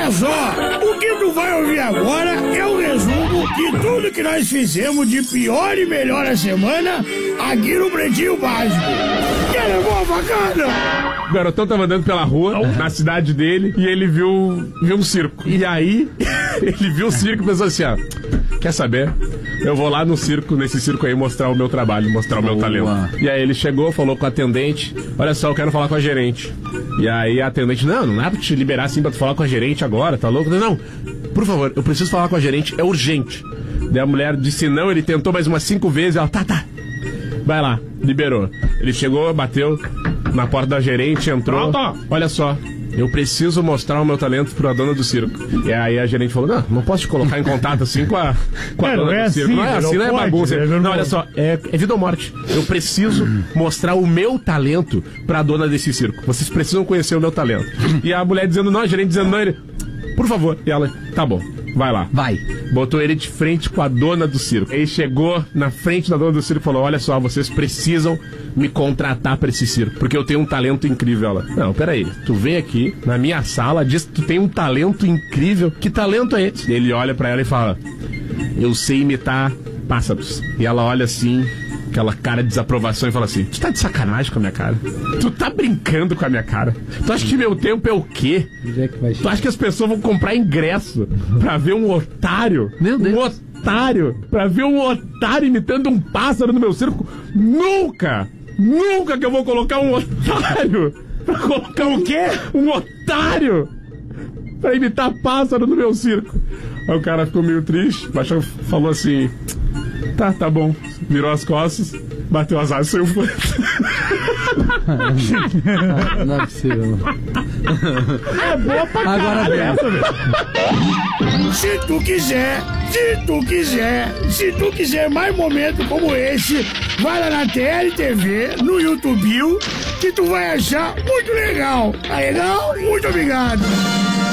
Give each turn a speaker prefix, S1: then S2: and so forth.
S1: olha só, o que tu vai ouvir agora é o resumo de tudo que nós fizemos de pior e melhor a semana aqui no Pretinho Básico. Quer levar a facada?
S2: O garotão tava andando pela rua, na cidade dele, e ele viu um circo. E aí, ele viu o circo e pensou assim, ó, quer saber? Eu vou lá no circo, nesse circo aí, mostrar o meu trabalho, mostrar o meu talento. E aí ele chegou, falou com a atendente, olha só, eu quero falar com a gerente. E aí a atendente, não dá pra te liberar assim pra tu falar com a gerente agora, tá louco? Não, por favor, eu preciso falar com a gerente, é urgente. Daí a mulher disse não, ele tentou mais umas 5 vezes, ela, tá, vai lá, liberou. Ele chegou, bateu na porta da gerente, entrou, olha só, eu preciso mostrar o meu talento pra dona do circo. E aí a gerente falou, não posso te colocar em contato assim com a dona do circo. Não é assim, não é bagunça. Não, olha só, é vida ou morte. Eu preciso mostrar o meu talento pra dona desse circo. Vocês precisam conhecer o meu talento. E a mulher dizendo não, a gerente dizendo não, ele, por favor. E ela, tá bom, vai lá.
S3: Vai.
S2: Botou ele de frente com a dona do circo. Ele chegou na frente da dona do circo e falou, olha só, vocês precisam me contratar pra esse circo, porque eu tenho um talento incrível. Ela, não, peraí, tu vem aqui na minha sala, diz que tu tem um talento incrível. Que talento é esse? Ele olha pra ela e fala, eu sei imitar pássaros. E ela olha assim, aquela cara de desaprovação e fala assim, tu tá de sacanagem com a minha cara? Tu tá brincando com a minha cara? Tu acha que meu tempo é o quê? Tu acha que as pessoas vão comprar ingresso pra ver um otário?
S3: Meu Deus.
S2: Um otário? Pra ver um otário imitando um pássaro no meu circo? Nunca que eu vou colocar um otário pra colocar o quê? Um otário pra imitar pássaro no meu circo. Aí o cara ficou meio triste, baixou, falou assim, tá bom, virou as costas, bateu as asas e saiu fora.
S3: Não é possível.
S1: É boa pra caralho essa, velho. Se tu quiser mais momentos como esse, vai lá na TLTV, no YouTube, que tu vai achar muito legal. Tá legal? Muito obrigado.